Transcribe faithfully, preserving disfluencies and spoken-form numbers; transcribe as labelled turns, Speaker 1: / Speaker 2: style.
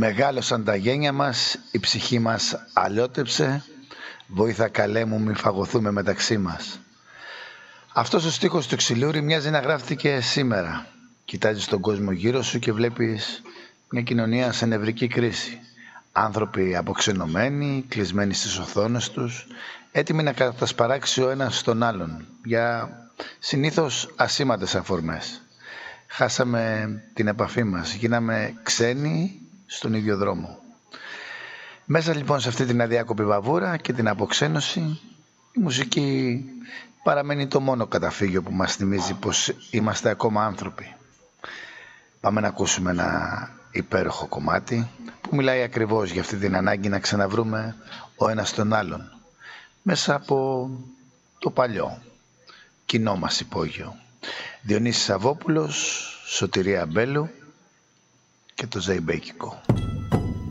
Speaker 1: Μεγάλωσαν τα γένια μας, η ψυχή μας αλλιώτεψε, βοήθα καλέ μου μη φαγωθούμε μεταξύ μας. Αυτός ο στίχος του Ξυλούρη μοιάζει να γράφτηκε σήμερα. Κοιτάζεις τον κόσμο γύρω σου και βλέπεις μια κοινωνία σε νευρική κρίση. Άνθρωποι αποξενωμένοι, κλεισμένοι στις οθόνες τους, έτοιμοι να κατασπαράξει ο ένας τον άλλον, για συνήθως ασήμαντες αφορμές. Χάσαμε την επαφή μας, γίναμε ξένοι στον ίδιο δρόμο. Μέσα λοιπόν σε αυτή την αδιάκοπη βαβούρα και την αποξένωση, η μουσική παραμένει το μόνο καταφύγιο που μας θυμίζει πως είμαστε ακόμα άνθρωποι. Πάμε να ακούσουμε ένα υπέροχο κομμάτι που μιλάει ακριβώς για αυτή την ανάγκη να ξαναβρούμε ο ένας τον άλλον μέσα από το παλιό κοινό μας υπόγειο. Διονύσης Σαββόπουλος, Σωτηρία Μπέλου και το Ζεϊμπέκικο.